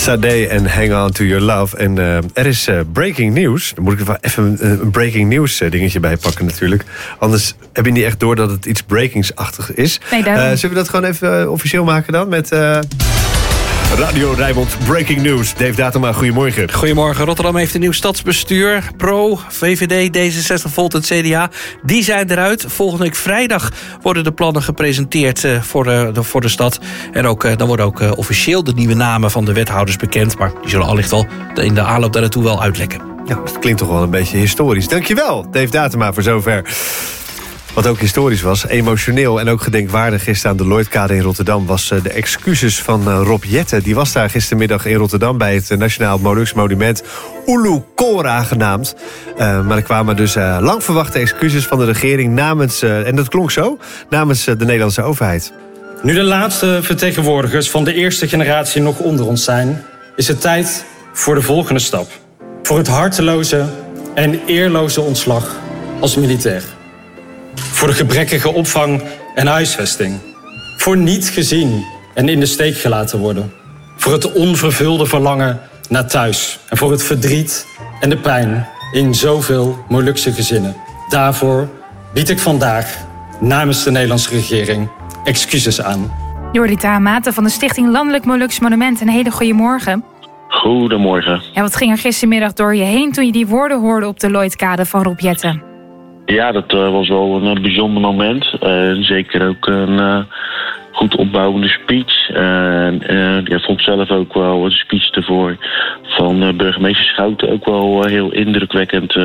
Sade en Hang On To Your Love. En er is breaking news. Dan moet ik er wel even een breaking news dingetje bij pakken natuurlijk. Anders heb je niet echt door dat het iets breakingsachtig is. Nee, zullen we dat gewoon even officieel maken dan? Met Radio Rijnmond Breaking News. Dave Datema, goedemorgen. Goedemorgen. Rotterdam heeft een nieuw stadsbestuur. Pro, VVD, D66, Volt en CDA. Die zijn eruit. Volgende week vrijdag worden de plannen gepresenteerd voor de stad. En dan worden ook officieel de nieuwe namen van de wethouders bekend. Maar die zullen allicht al in de aanloop daar naartoe wel uitlekken. Ja, dat klinkt toch wel een beetje historisch. Dankjewel, Dave Datema, voor zover. Wat ook historisch was, emotioneel en ook gedenkwaardig gisteren aan de Lloydkade in Rotterdam was de excuses van Rob Jetten. Die was daar gistermiddag in Rotterdam bij het Nationaal Molukse Monument Ulu Kora genaamd. Maar er kwamen dus lang verwachte excuses van de regering namens, en dat klonk zo, namens de Nederlandse overheid. Nu de laatste vertegenwoordigers van de eerste generatie nog onder ons zijn, is het tijd voor de volgende stap. Voor het harteloze en eerloze ontslag als militair. Voor de gebrekkige opvang en huisvesting. Voor niet gezien en in de steek gelaten worden. Voor het onvervulde verlangen naar thuis. En voor het verdriet en de pijn in zoveel Molukse gezinnen. Daarvoor bied ik vandaag namens de Nederlandse regering excuses aan. Jordi Tahamate van de Stichting Landelijk Moluks Monument. Een hele goede morgen. Goedemorgen. Ja, wat ging er gistermiddag door je heen toen je die woorden hoorde op de Lloydkade van Rob Jetten? Ja, dat was wel een bijzonder moment. Zeker ook een goed opbouwende speech. Ik vond zelf ook wel een speech ervoor van burgemeester Schouten ook wel heel indrukwekkend.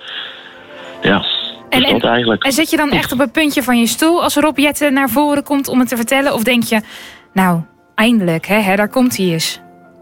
Eigenlijk. En zit je dan echt op een puntje van je stoel als Rob Jetten naar voren komt om het te vertellen? Of denk je, nou, eindelijk, hè, daar komt hij eens.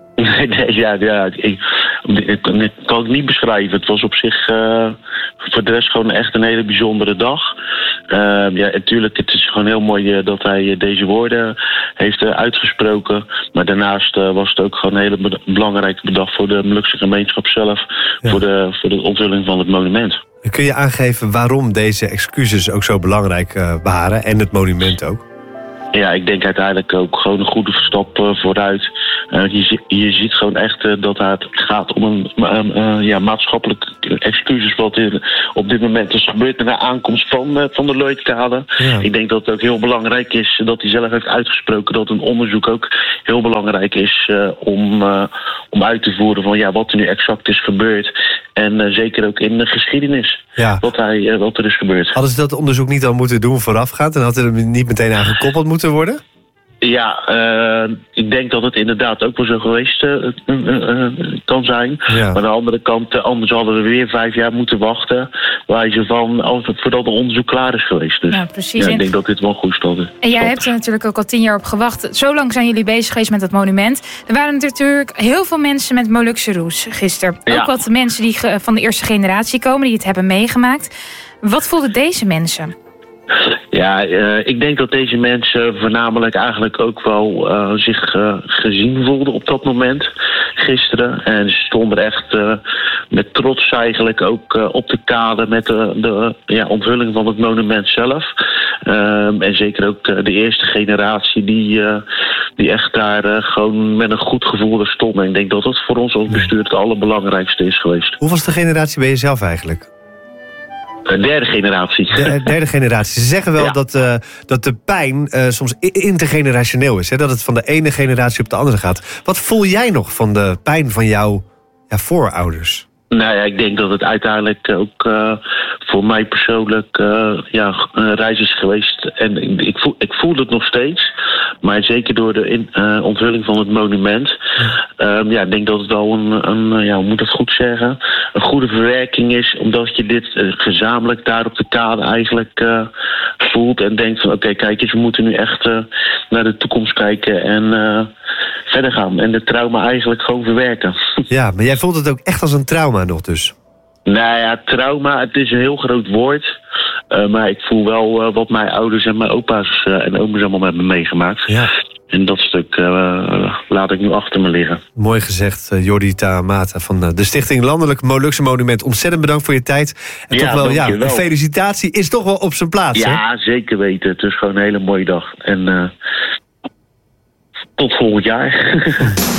Ik kan het niet beschrijven. Het was op zich voor de rest gewoon echt een hele bijzondere dag. Natuurlijk, het is gewoon heel mooi dat hij deze woorden heeft uitgesproken. Maar daarnaast was het ook gewoon een hele belangrijke dag voor de Molukse gemeenschap zelf. Ja. Voor de onthulling van het monument. Kun je aangeven waarom deze excuses ook zo belangrijk waren en het monument ook? Ja, ik denk uiteindelijk ook gewoon een goede stap vooruit. Je ziet gewoon echt dat het gaat om een maatschappelijk excuses wat op dit moment is gebeurd na de aankomst van de Lloydkade. Ja. Ik denk dat het ook heel belangrijk is dat hij zelf heeft uitgesproken dat een onderzoek ook heel belangrijk is om uit te voeren van wat er nu exact is gebeurd. En zeker ook in de geschiedenis wat er is gebeurd. Hadden ze dat onderzoek niet al moeten doen voorafgaand en had er niet meteen aan gekoppeld moeten worden? Ja, ik denk dat het inderdaad ook wel zo geweest kan zijn. Ja. Maar aan de andere kant, anders hadden we weer 5 jaar moeten wachten. Wijze van, voordat het onderzoek klaar is geweest. Dus, ja, precies. Ik denk dat dit wel goed stond. En jij hebt er natuurlijk ook al 10 jaar op gewacht. Zo lang zijn jullie bezig geweest met het monument. Er waren natuurlijk heel veel mensen met Molukse roes gisteren. Ook wat mensen die van de eerste generatie komen, die het hebben meegemaakt. Wat voelden deze mensen? Ja, ik denk dat deze mensen voornamelijk eigenlijk ook wel zich gezien voelden op dat moment, gisteren. En ze stonden echt met trots eigenlijk ook op de kade met de onthulling van het monument zelf. En zeker ook de eerste generatie die echt daar gewoon met een goed gevoel er stonden. En ik denk dat dat voor ons als bestuur het allerbelangrijkste is geweest. Hoe was de generatie bij jezelf eigenlijk? Derde generatie. Derde generatie. Ze zeggen wel dat de pijn soms intergenerationeel is. Hè? Dat het van de ene generatie op de andere gaat. Wat voel jij nog van de pijn van jouw voorouders? Nou ja, ik denk dat het uiteindelijk ook voor mij persoonlijk een reis is geweest. En ik voel het nog steeds. Maar zeker door de onthulling van het monument. Ik denk dat het wel hoe moet ik het goed zeggen? Een goede verwerking is. Omdat je dit gezamenlijk daar op de kade eigenlijk voelt. En denkt van oké, kijk eens, we moeten nu echt naar de toekomst kijken. En verder gaan. En de trauma eigenlijk gewoon verwerken. Ja, maar jij voelt het ook echt als een trauma nog dus? Nou ja, trauma, het is een heel groot woord. Maar ik voel wel wat mijn ouders en mijn opa's en oma's allemaal met me meegemaakt. Ja. En dat stuk laat ik nu achter me liggen. Mooi gezegd, Jordi Tahamate van de Stichting Landelijk Molukse Monument. Ontzettend bedankt voor je tijd. En toch wel, een felicitatie is toch wel op zijn plaats. Ja, hè? Zeker weten. Het is gewoon een hele mooie dag. En tot volgend jaar.